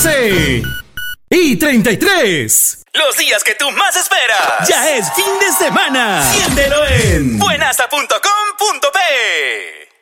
12:33. Los días que tú más esperas. Ya es fin de semana. Siéntelo en buenasta.com.p.